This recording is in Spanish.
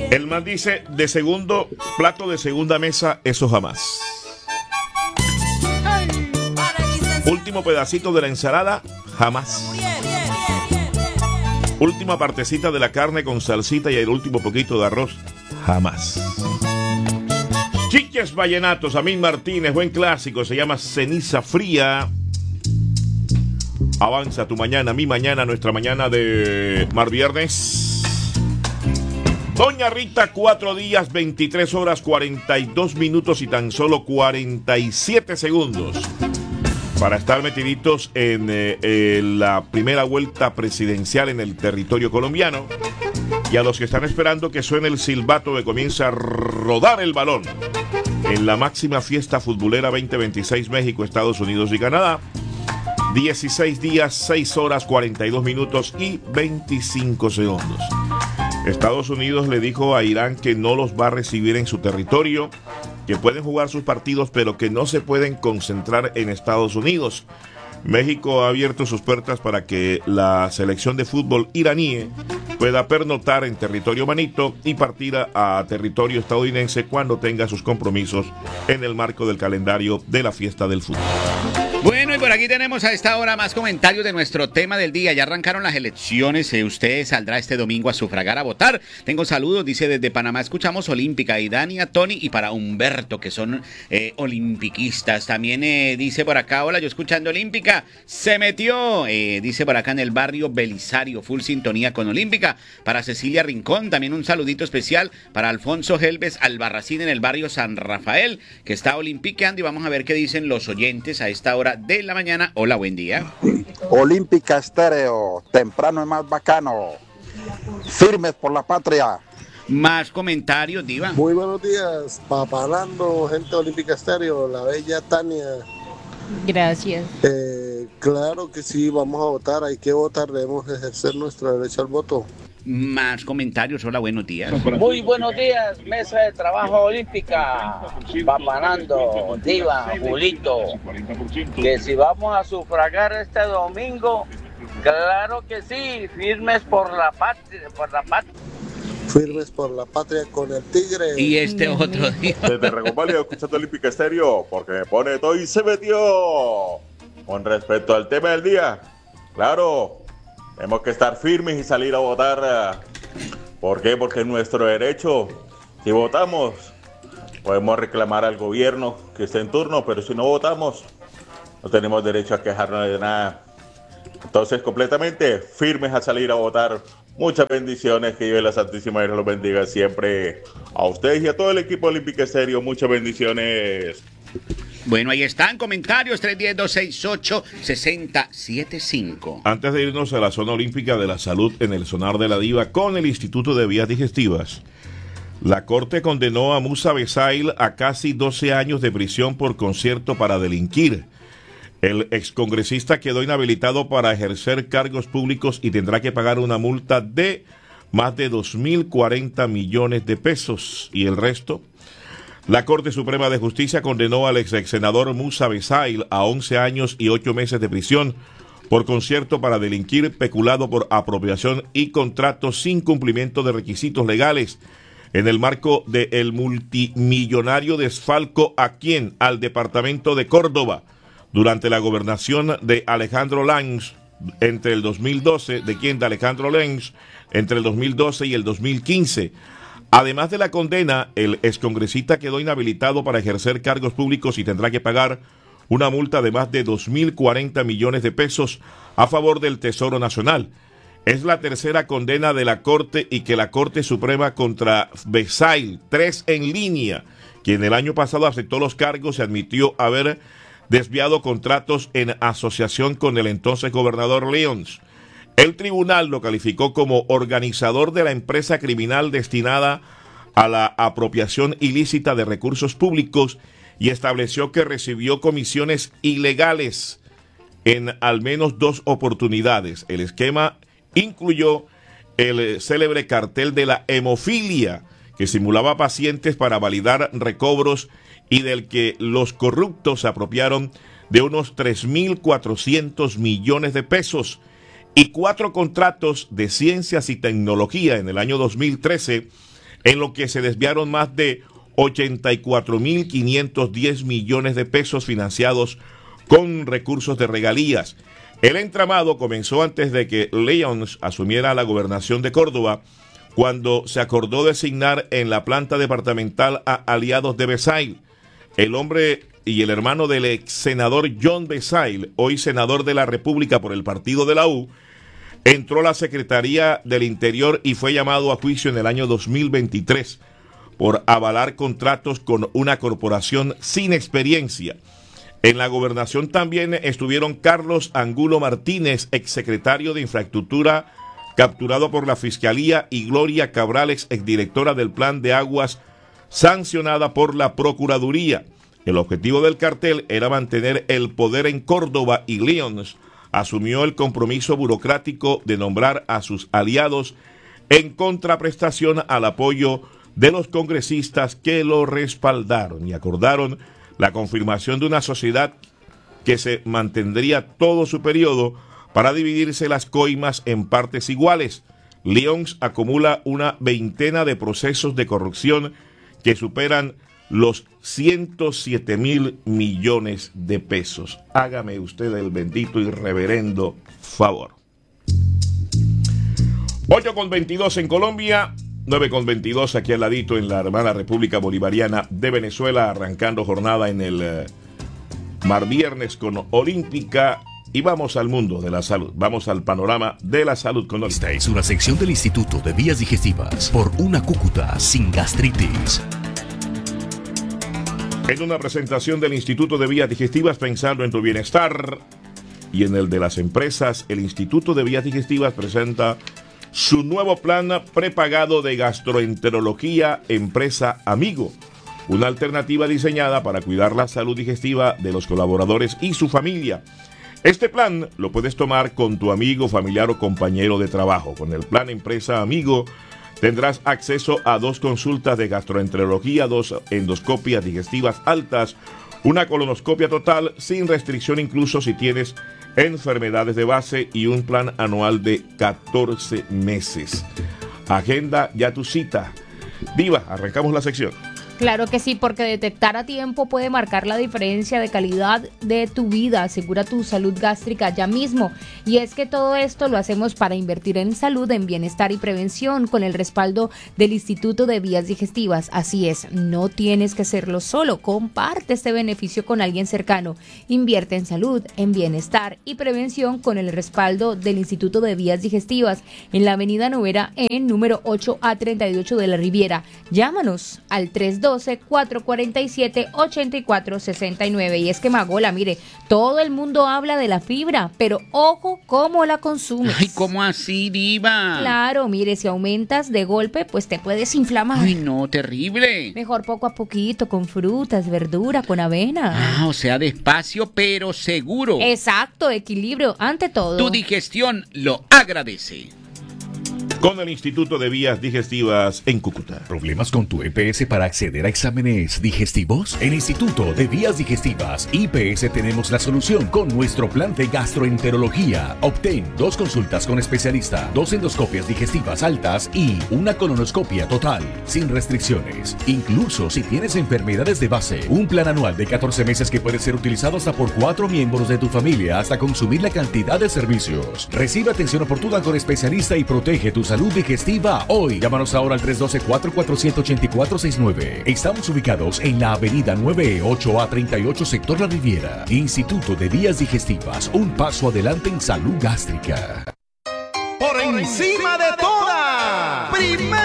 El man dice, de segundo, plato de segunda mesa, eso jamás. Último pedacito de la ensalada, jamás. Última partecita de la carne con salsita y el último poquito de arroz, jamás. Chiches vallenatos, Amín Martínez, buen clásico, se llama Ceniza Fría. Avanza tu mañana, mi mañana, nuestra mañana de mar viernes. Doña Rita, 4 días, 23 horas, 42 minutos y tan solo 47 segundos para estar metiditos en la primera vuelta presidencial en el territorio colombiano. Y a los que están esperando que suene el silbato que comienza a rodar el balón en la máxima fiesta futbolera 2026 México, Estados Unidos y Canadá. 16 días, 6 horas, 42 minutos y 25 segundos. Estados Unidos le dijo a Irán que no los va a recibir en su territorio, que pueden jugar sus partidos, pero que no se pueden concentrar en Estados Unidos. México ha abierto sus puertas para que la selección de fútbol iraní pueda pernoctar en territorio manito y partir a territorio estadounidense cuando tenga sus compromisos en el marco del calendario de la fiesta del fútbol. Bueno, y por aquí tenemos a esta hora más comentarios de nuestro tema del día. Ya arrancaron las elecciones, usted saldrá este domingo a sufragar, a votar. Tengo saludos, dice desde Panamá, escuchamos Olímpica, y Dani, a Tony y para Humberto, que son olimpiquistas. También dice por acá, hola, yo escuchando Olímpica, se metió, dice por acá en el barrio Belisario, full sintonía con Olímpica. Para Cecilia Rincón, también un saludito especial para Alfonso Helves Albarracín en el barrio San Rafael, que está olimpiqueando, y vamos a ver qué dicen los oyentes a esta hora de la mañana. Hola, buen día. Olímpica Estéreo, temprano es más bacano. Firmes por la patria. Más comentarios, Diva. Muy buenos días, papalando, gente de Olímpica Estéreo, la bella Tania. Gracias. Claro que sí, vamos a votar, hay que votar, debemos ejercer nuestro derecho al voto. Más comentarios, hola, buenos días. Muy buenos días, mesa de trabajo olímpica, Papanando, Diva, Julito, que si vamos a sufragar este domingo, claro que sí, firmes por la patria, Firmes por la patria con el Tigre. Y este otro día. Desde Regomalia, escuchando Olímpica Estéreo, porque me pone todo y se metió. Con respecto al tema del día, claro, tenemos que estar firmes y salir a votar. ¿Por qué? Porque es nuestro derecho. Si votamos, podemos reclamar al gobierno que esté en turno, pero si no votamos, no tenemos derecho a quejarnos de nada. Entonces, completamente firmes a salir a votar. Muchas bendiciones, que Dios la Santísima Virgen los bendiga siempre a ustedes y a todo el equipo Olímpica Estéreo. Muchas bendiciones. Bueno, ahí están comentarios, 310-268-6075. Antes de irnos a la zona olímpica de la salud en el sonar de la diva con el Instituto de Vías Digestivas, la Corte condenó a Musa Besail a casi 12 años de prisión por concierto para delinquir. El excongresista quedó inhabilitado para ejercer cargos públicos y tendrá que pagar una multa de más de 2.040 millones de pesos. ¿Y el resto? La Corte Suprema de Justicia condenó al ex senador Musa Besail a 11 años y 8 meses de prisión por concierto para delinquir, peculado por apropiación y contrato sin cumplimiento de requisitos legales en el marco del multimillonario desfalco al departamento de Córdoba durante la gobernación de Alejandro Lanz entre el 2012, de Alejandro Lanz entre el 2012 y el 2015. Además de la condena, el excongresista quedó inhabilitado para ejercer cargos públicos y tendrá que pagar una multa de más de 2.040 millones de pesos a favor del Tesoro Nacional. Es la tercera condena de la Corte y que la Corte Suprema contra Besail, 3 en línea, quien el año pasado aceptó los cargos y admitió haber desviado contratos en asociación con el entonces gobernador Lyons. El tribunal lo calificó como organizador de la empresa criminal destinada a la apropiación ilícita de recursos públicos y estableció que recibió comisiones ilegales en al menos 2 oportunidades. El esquema incluyó el célebre cartel de la hemofilia, que simulaba pacientes para validar recobros y del que los corruptos se apropiaron de unos 3.400 millones de pesos. Y 4 contratos de ciencias y tecnología en el año 2013 en lo que se desviaron más de 84.510 millones de pesos financiados con recursos de regalías. El entramado comenzó antes de que Lyons asumiera la gobernación de Córdoba, cuando se acordó designar en la planta departamental a aliados de Besail. El hombre y el hermano del ex senador John Besail, hoy senador de la República por el partido de la U, entró a la Secretaría del Interior y fue llamado a juicio en el año 2023 por avalar contratos con una corporación sin experiencia. En la gobernación también estuvieron Carlos Angulo Martínez, exsecretario de Infraestructura, capturado por la Fiscalía, y Gloria Cabral, exdirectora del Plan de Aguas, sancionada por la Procuraduría. El objetivo del cartel era mantener el poder en Córdoba, y Lyons asumió el compromiso burocrático de nombrar a sus aliados en contraprestación al apoyo de los congresistas que lo respaldaron y acordaron la confirmación de una sociedad que se mantendría todo su periodo para dividirse las coimas en partes iguales. Lyons acumula una veintena de procesos de corrupción que superan los 107.000 millones de pesos. Hágame usted el bendito y reverendo favor. 8:22 en Colombia, 9:22 aquí al ladito en la hermana República Bolivariana de Venezuela, arrancando jornada en el Mar Viernes con Olímpica. Y vamos al mundo de la salud, vamos al panorama de la salud con Olímpica. Esta es una sección del Instituto de Vías Digestivas por una Cúcuta sin gastritis. En una presentación del Instituto de Vías Digestivas, pensando en tu bienestar y en el de las empresas, el Instituto de Vías Digestivas presenta su nuevo plan prepagado de gastroenterología Empresa Amigo, una alternativa diseñada para cuidar la salud digestiva de los colaboradores y su familia. Este plan lo puedes tomar con tu amigo, familiar o compañero de trabajo. Con el plan Empresa Amigo tendrás acceso a 2 consultas de gastroenterología, 2 endoscopias digestivas altas, una colonoscopia total sin restricción incluso si tienes enfermedades de base, y un plan anual de 14 meses. Agenda ya tu cita. Diva, arrancamos la sección. Claro que sí, porque detectar a tiempo puede marcar la diferencia de calidad de tu vida. Asegura tu salud gástrica ya mismo. Y es que todo esto lo hacemos para invertir en salud, en bienestar y prevención, con el respaldo del Instituto de Vías Digestivas. Así es, no tienes que hacerlo solo. Comparte este beneficio con alguien cercano. Invierte en salud, en bienestar y prevención con el respaldo del Instituto de Vías Digestivas en la Avenida Novera, en número 8A38 de la Riviera. Llámanos al 312-447-8469. Y es que, Magola, mire, todo el mundo habla de la fibra, pero ojo cómo la consumes. Ay, ¿cómo así, Diva? Claro, mire, si aumentas de golpe, pues te puedes inflamar. Ay, no, terrible. Mejor poco a poquito, con frutas, verdura, con avena. Ah, o sea, despacio, pero seguro. Exacto, equilibrio, ante todo. Tu digestión lo agradece. Con el Instituto de Vías Digestivas en Cúcuta. ¿Problemas con tu EPS para acceder a exámenes digestivos? En Instituto de Vías Digestivas IPS tenemos la solución con nuestro plan de gastroenterología. Obtén 2 consultas con especialista, 2 endoscopias digestivas altas y una colonoscopia total, sin restricciones. Incluso si tienes enfermedades de base, un plan anual de 14 meses que puede ser utilizado hasta por 4 miembros de tu familia hasta consumir la cantidad de servicios. Recibe atención oportuna con especialista y protege tu salud digestiva hoy. Llámanos ahora al 312-447-8469. Estamos ubicados en la avenida 9E 8A38, sector La Riviera. Instituto de Vías Digestivas, un paso adelante en salud gástrica. Por encima de todas. Primero